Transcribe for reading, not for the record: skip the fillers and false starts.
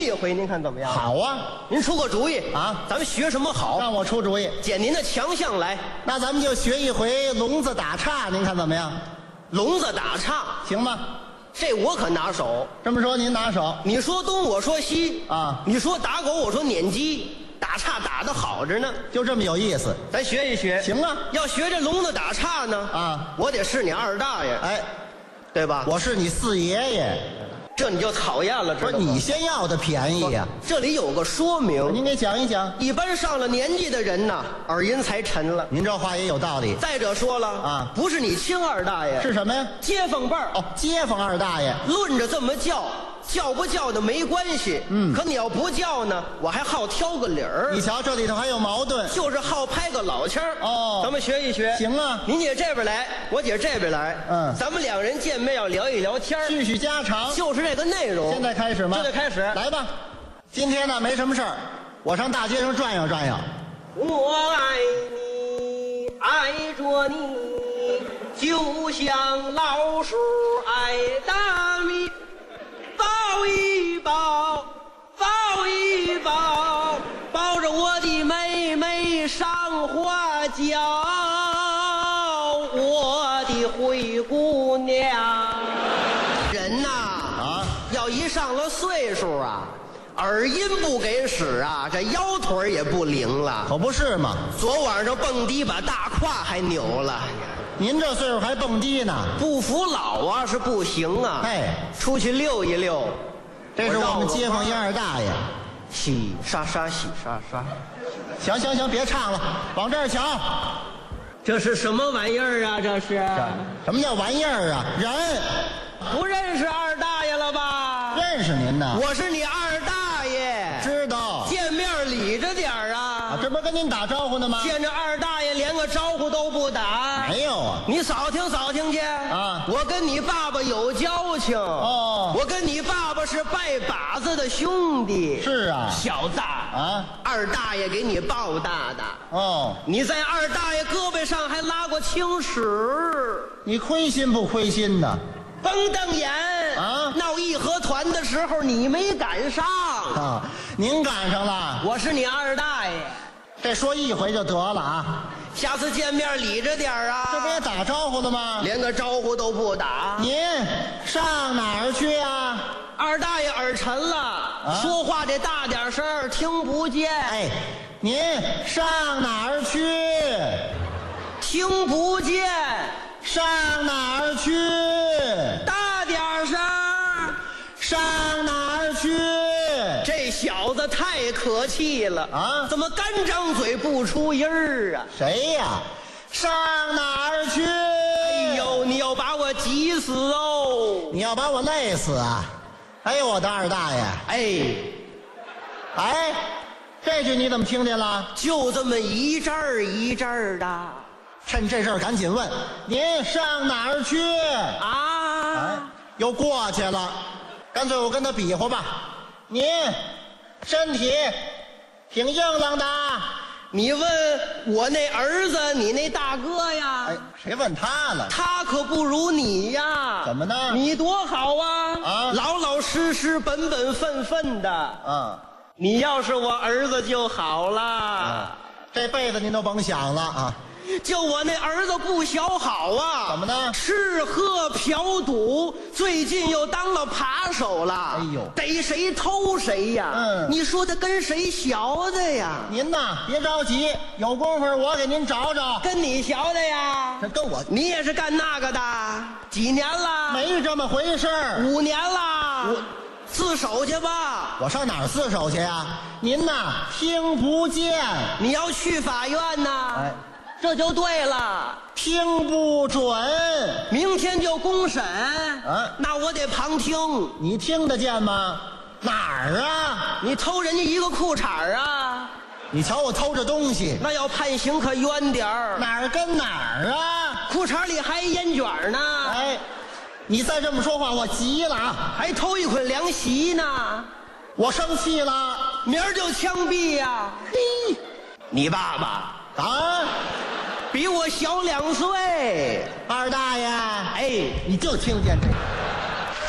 这回您看怎么样？ 好啊， 您出个主意啊， 咱们学什么好？ 让我出主意。 捡您的强项来。 那咱们就学一回聋子打岔，您看怎么样？ 聋子打岔， 行吗？ 这我可拿手。 这么说您拿手你说东，我说西啊， 你说打狗，我说撵鸡，打岔打得好着呢。 就这么有意思。 咱学一学。 行啊， 要学这聋子打岔呢啊， 我得是你二大爷， 哎， 对吧？ 我是你四爷爷， 这你就讨厌了，知道吗？ 不是你先要的便宜呀、 这里有个说明， 您给讲一讲。 一般上了年纪的人呐，耳音才沉了。 您这话也有道理。 再者说了啊， 不是你亲二大爷， 是什么呀？ 街坊辈儿。 哦，街坊二大爷。 论着这么叫，叫不叫的没关系。可你要不叫呢，我还好挑个理儿。 你瞧，这里头还有矛盾。 就是好拍个老腔儿。 哦咱们学一学。 行啊， 您姐这边来，我姐这边来。咱们两人见面要聊一聊天儿， 叙叙家常。 就是这个内容。 现在开始吗？ 现在开始。 来吧。今天呢没什么事儿，我上大街上转悠转悠。 我爱你，爱着你，就像老鼠爱大米。抱一抱，抱一抱，抱着我的妹妹上花轿，我的灰姑娘。人呐，要一上了岁数啊，耳音不给使啊，这腰腿也不灵了。 可不是嘛， 昨晚上蹦迪把大胯还扭了。 您这岁数还蹦迪呢？ 不服老啊是不行啊。 哎， 出去溜一溜。 这是我们街坊一二大爷。 洗刷刷，洗刷刷。 行行行，别唱了，往这儿瞧。 这是什么玩意儿啊？这是什么叫玩意儿啊？人不认识二大爷了吧？ 认识您呢。 我是你二大爷。 知道。 见面理着点儿啊。 这不是跟您打招呼呢吗？ 见着二大爷连个招呼都不打。 没有啊。 你扫听扫听去啊！ 我跟你爸爸有交情哦。 我跟你爸爸是拜把子的兄弟。 是啊。 小子啊， 二大爷给你抱大的。 哦， 你在二大爷胳膊上还拉过青史。 你亏心不亏心呢？ 甭瞪眼啊！ 闹义和团的时候你没赶上啊，您赶上了。 我是你二大爷。 这说一回就得了啊， 下次见面理着点啊。 这不也打招呼了吗？ 连个招呼都不打。 您上哪儿去啊？ 二大爷耳沉了，说话得大点声，听不见。 哎，您上哪儿去？ 听不见。 上哪儿去？ 大点声。 上哪儿去？ 这小子太可气了啊！ 怎么干张嘴不出音儿啊？ 谁呀？上哪儿去？ 哎呦，你要把我急死哦！ 你要把我累死啊！哎呦，我的二大爷！哎，这句你怎么听见了？ 就这么一阵儿一阵儿的。 趁这事儿赶紧问，您上哪儿去啊？ 哎，又过去了，干脆我跟他比划吧。您身体挺硬朗的。 你问我那儿子，你那大哥呀？ 哎，谁问他了？ 他可不如你呀。 怎么呢？ 你多好啊！ 啊， 老老实实、本本分分的。 嗯， 你要是我儿子就好了。 这辈子您都甭想了啊！ 就我那儿子不小好啊！ 怎么呢？ 吃喝嫖赌，最近又当了扒手了。 哎呦， 逮谁偷谁呀！你说他跟谁学的呀？ 您呐，别着急，有功夫我给您找找。 跟你学的呀？ 这跟我， 你也是干那个的？几年了？ 没这么回事儿。 5年了。自首去吧。 我上哪儿自首去呀？您呐，听不见。 你要去法院呐？ 哎。 这就对了， 听不准， 明天就公审。那我得旁听。 你听得见吗？哪儿啊？ 你偷人家一个裤衩啊？ 你瞧我偷着东西， 那要判刑可冤点儿。 哪儿跟哪儿啊？ 裤衩里还烟卷呢。 哎，你再这么说话，我急了啊！ 还偷一捆凉席呢。 我生气了， 明儿就枪毙呀！嘿，你爸爸啊？ 比我小2岁， 二大爷， 哎， 你就听见这个。